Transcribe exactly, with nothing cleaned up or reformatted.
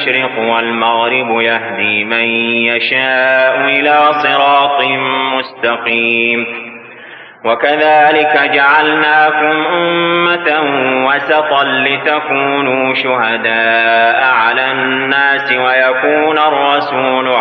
المشرق والمغرب يهدي من يشاء إلى صراط مستقيم. وكذلك جعلناكم أمة وسطا لتكونوا شهداء على الناس ويكون الرسول